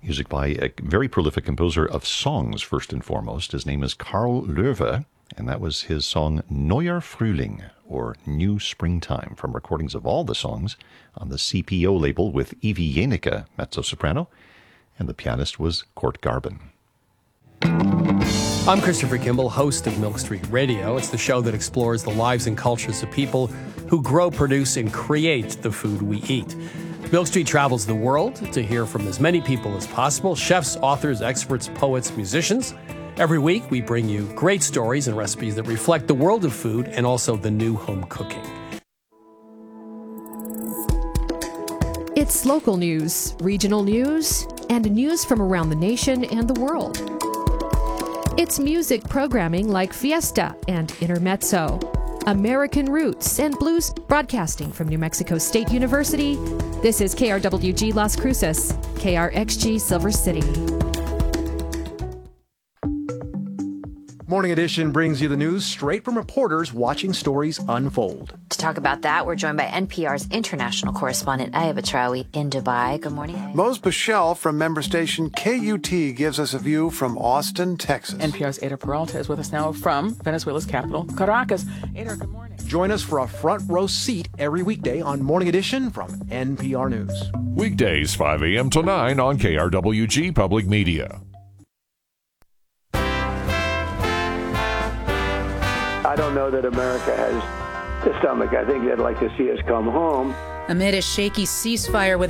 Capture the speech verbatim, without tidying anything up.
Music by a very prolific composer of songs, first and foremost. His name is Karl Löwe, and that was his song Neuer Frühling, or New Springtime, from recordings of all the songs on the C P O label with Evie Janicke, mezzo-soprano, and the pianist was Kurt Garben. I'm Christopher Kimball, host of Milk Street Radio. It's the show that explores the lives and cultures of people who grow, produce, and create the food we eat. Milk Street travels the world to hear from as many people as possible, chefs, authors, experts, poets, musicians. Every week, we bring you great stories and recipes that reflect the world of food and also the new home cooking. It's local news, regional news, and news from around the nation and the world. It's music programming like Fiesta and Intermezzo, American Roots, and blues broadcasting from New Mexico State University. This is K R W G Las Cruces, K R X G Silver City. Morning Edition brings you the news straight from reporters watching stories unfold. To talk about that, we're joined by N P R's international correspondent, Aya Batrawi, in Dubai. Good morning, Aya. Mose Bichelle from member station K U T gives us a view from Austin, Texas. N P R's Ada Peralta is with us now from Venezuela's capital, Caracas. Ada, good morning. Join us for a front row seat every weekday on Morning Edition from N P R News. Weekdays, five a.m. to nine on K R W G Public Media. I don't know that America has the stomach. I think they'd like to see us come home. Amid a shaky ceasefire with